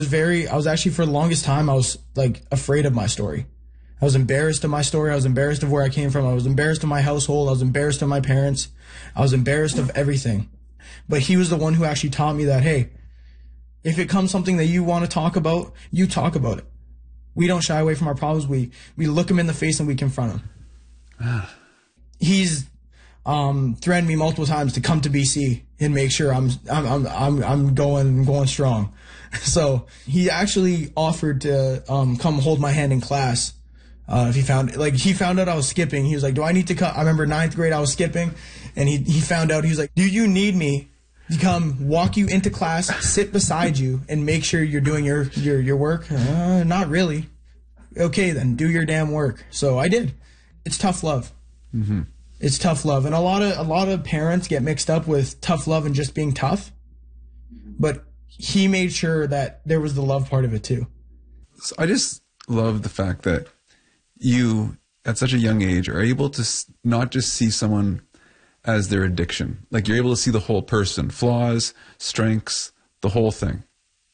I was actually, for the longest time, I was like afraid of my story. I was embarrassed of my story. I was embarrassed of where I came from. I was embarrassed of my household. I was embarrassed of my parents. I was embarrassed of everything. But he was the one who actually taught me that, hey, if it comes something that you want to talk about, you talk about it. We don't shy away from our problems. We look them in the face and we confront them. He's threatened me multiple times to come to BC and make sure I'm going strong. So he actually offered to come hold my hand in class. If he found out I was skipping, he was like, "Do I need to come?" I remember 9th grade I was skipping, and he found out. He was like, "Do you need me to come walk you into class, sit beside you, and make sure you're doing your work?" Not really. Okay, then do your damn work. So I did. It's tough love. Mm-hmm. It's tough love, and a lot of parents get mixed up with tough love and just being tough. But he made sure that there was the love part of it too. So I just love the fact that you, at such a young age, are able to not just see someone as their addiction. Like, you're able to see the whole person, flaws, strengths, the whole thing.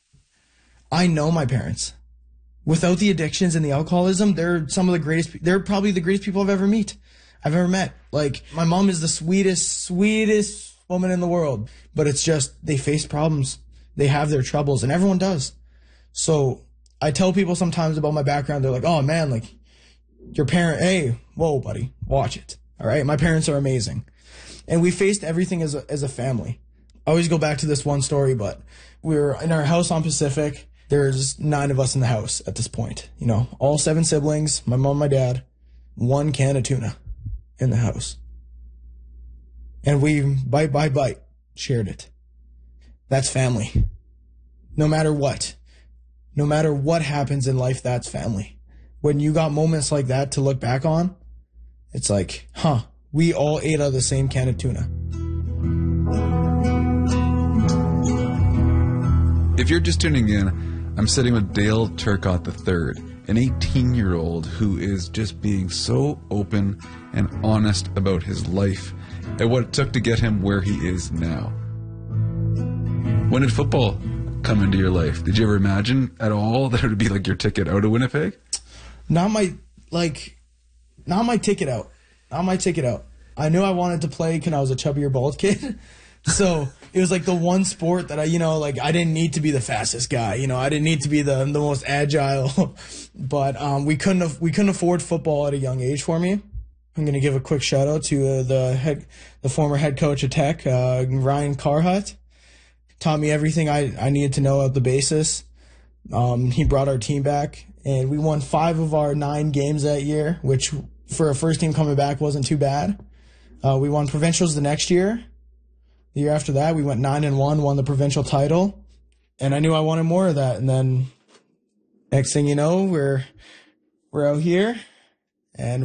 I know my parents. Without the addictions and the alcoholism, they're probably the greatest people I've ever met. Like, my mom is the sweetest woman in the world. But it's just, they face problems. They have their troubles, and everyone does. So I tell people sometimes about my background, they're like, "Oh man, like, your parent, hey, whoa, buddy, watch it." All right. My parents are amazing. And we faced everything as a family. I always go back to this one story, but we were in our house on Pacific. There's 9 of us in the house at this point. You know, all 7 siblings, my mom, my dad, 1 can of tuna in the house. And we, bite by bite, shared it. That's family. No matter what happens in life, that's family. When you got moments like that to look back on, it's like, we all ate out of the same can of tuna. If you're just tuning in, I'm sitting with Dale Turcotte III, an 18-year-old who is just being so open and honest about his life and what it took to get him where he is now. When did football come into your life? Did you ever imagine at all that it would be like your ticket out of Winnipeg? Not my ticket out. Not my ticket out. I knew I wanted to play because I was a chubbier, bald kid. So it was like the one sport that I didn't need to be the fastest guy. I didn't need to be the most agile. But we couldn't afford football at a young age for me. I'm going to give a quick shout out to the former head coach of Tech, Ryan Carhut. Taught me everything I needed to know at the basis. He brought our team back, and we won 5 of our 9 games that year, which for a first team coming back wasn't too bad. We won provincials the next year. The year after that, we went 9-1, won the provincial title, and I knew I wanted more of that. And then next thing you know, we're out here, and